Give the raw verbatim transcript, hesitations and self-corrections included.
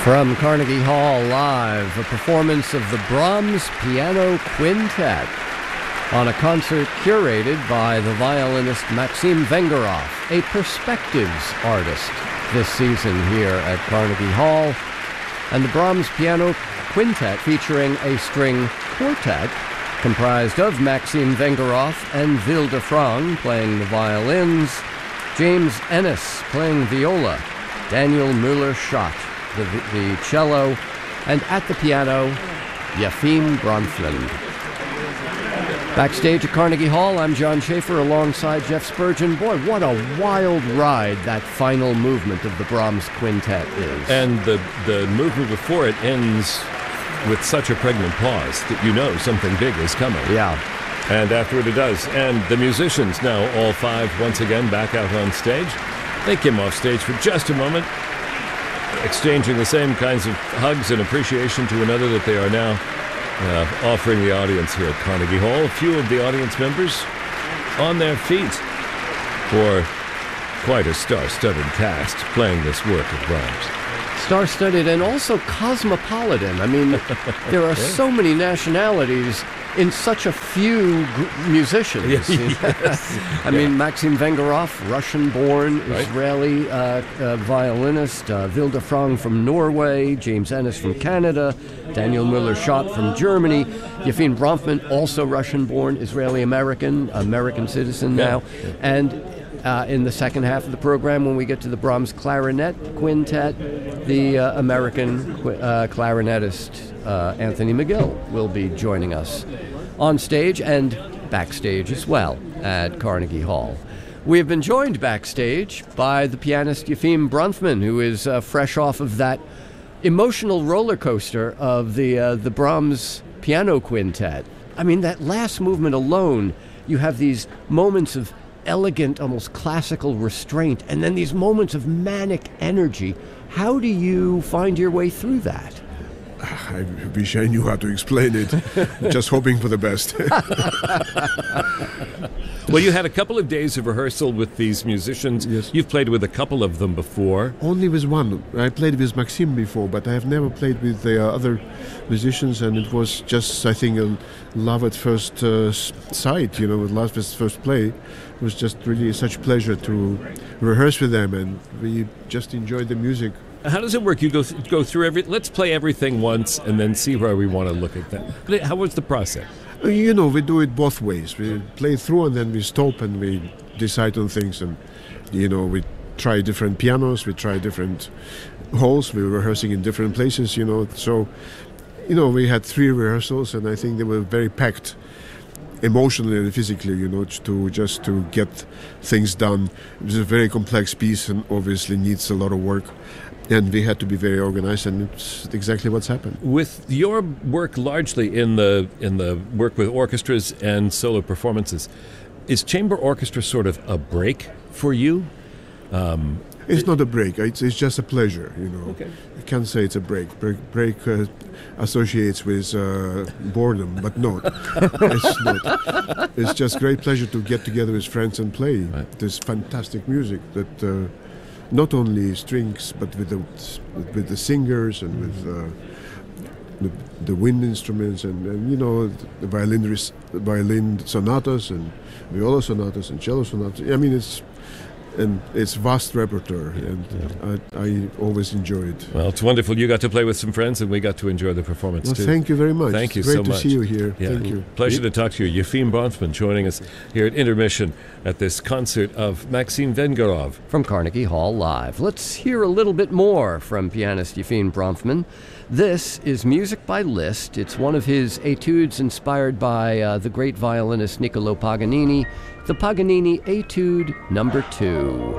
From Carnegie Hall Live, a performance of the Brahms Piano Quintet on a concert curated by the violinist Maxim Vengerov, a perspectives artist this season here at Carnegie Hall. And the Brahms Piano Quintet featuring a string quartet comprised of Maxim Vengerov and Vilde Frang playing the violins, James Ennis playing viola, Daniel Müller-Schott The, the cello, and at the piano, Yefim Bronfman. Backstage at Carnegie Hall, I'm John Schaefer alongside Jeff Spurgeon. Boy, what a wild ride that final movement of the Brahms Quintet is. And the, the movement before it ends with such a pregnant pause that you know something big is coming. Yeah. And afterward it does. And the musicians now, all five, once again back out on stage. They came off stage for just a moment, exchanging the same kinds of hugs and appreciation to another that they are now uh, offering the audience here at Carnegie Hall. A few of the audience members on their feet for quite a star-studded cast playing this work of Brahms. Star-studded and also cosmopolitan. I mean, there are yeah. so many nationalities in such a few gr- musicians. Yes. I yeah. mean, Maxim Vengerov, Russian-born right. Israeli uh, uh, violinist, uh, Vilde Frang from Norway, James Ennis from Canada, Daniel Müller-Schott from Germany, Yefim Bronfman, also Russian-born, Israeli-American, American citizen now, yeah. and Uh, in the second half of the program, when we get to the Brahms Clarinet Quintet, the uh, American qu- uh, clarinetist uh, Anthony McGill will be joining us on stage and backstage as well at Carnegie Hall. We have been joined backstage by the pianist Yefim Bronfman, who is uh, fresh off of that emotional roller coaster of the uh, the Brahms Piano Quintet. I mean, that last movement alone, you have these moments of elegant, almost classical restraint, and then these moments of manic energy. How do you find your way through that? I wish I knew how to explain it. Just hoping for the best. Well, you had a couple of days of rehearsal with these musicians. Yes. You've played with a couple of them before. Only with one. I played with Maxim before, but I have never played with the uh, other musicians, and it was just, I think, a love at first uh, sight, you know, with love at first play. It was just really such pleasure to rehearse with them, and we just enjoyed the music. How does it work? You go th- go through every. Let's play everything once, and then see where we want to look at that. How was the process? You know, we do it both ways. We play through, and then we stop, and we decide on things. And you know, we try different pianos, we try different halls. We were rehearsing in different places. You know, so you know, we had three rehearsals, and I think they were very packed, emotionally and physically, you know, to just to get things done. It was a very complex piece and obviously needs a lot of work, and we had to be very organized, and it's exactly what's happened. With your work largely in the in the work with orchestras and solo performances, is chamber orchestra sort of a break for you? Um, It's not a break. It's, it's just a pleasure, you know. Okay. You can't say it's a break. Break, break uh, associates with uh, boredom, but no, it's not. It's just great pleasure to get together with friends and play right. this fantastic music that uh, not only strings, but with the with the singers and with uh, the, the wind instruments and, and you know the violin res- the violin sonatas and viola sonatas and cello sonatas. I mean, it's. And it's vast repertoire, and I, I always enjoy it. Well, it's wonderful. You got to play with some friends, and we got to enjoy the performance, well, too. Thank you very much. Thank you it's great so to much. see you here. Yeah. Thank you. Pleasure to talk to you. Yefim Bronfman joining us here at Intermission at this concert of Maxim Vengerov. From Carnegie Hall Live. Let's hear a little bit more from pianist Yefim Bronfman. This is Music by Liszt. It's one of his etudes inspired by uh, the great violinist Niccolo Paganini, the Paganini Etude Number Two.